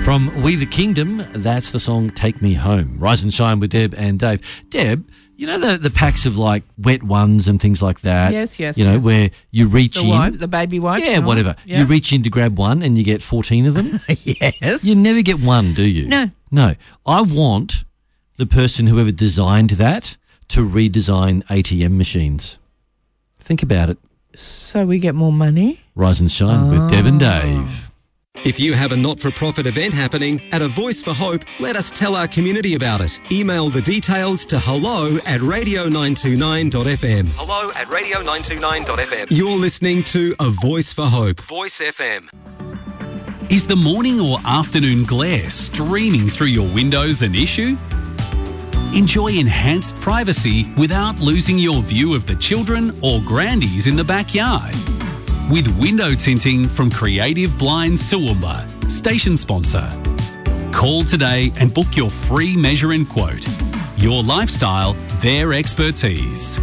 From We the Kingdom, that's the song Take Me Home. Rise and Shine with Deb and Dave. Deb, you know the packs of like wet ones and things like that? Yes. You know, where you reach the baby wipe? Yeah, whatever. Yeah. You reach in to grab one and you get 14 of them? Yes. You never get one, do you? No. I want the person whoever designed that to redesign ATM machines. Think about it. So we get more money? Rise and Shine with Deb and Dave. If you have a not-for-profit event happening at A Voice for Hope, let us tell our community about it. Email the details to hello@radio929.fm. hello@radio929.fm. You're listening to A Voice for Hope. Voice FM. Is the morning or afternoon glare streaming through your windows an issue? Enjoy enhanced privacy without losing your view of the children or grandies in the backyard. With window tinting from Creative Blinds Toowoomba, station sponsor. Call today and book your free measure and quote. Your lifestyle, their expertise.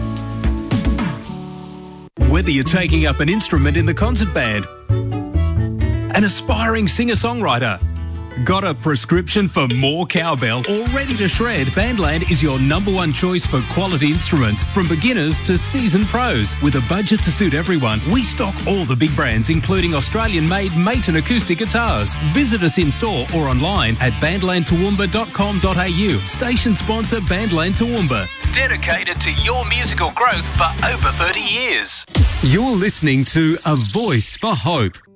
Whether you're taking up an instrument in the concert band, an aspiring singer-songwriter, got a prescription for more cowbell or ready to shred? Bandland is your number one choice for quality instruments from beginners to seasoned pros. With a budget to suit everyone, we stock all the big brands, including Australian-made Maton acoustic guitars. Visit us in store or online at bandlandtoowoomba.com.au. Station sponsor Bandland Toowoomba. Dedicated to your musical growth for over 30 years. You're listening to A Voice for Hope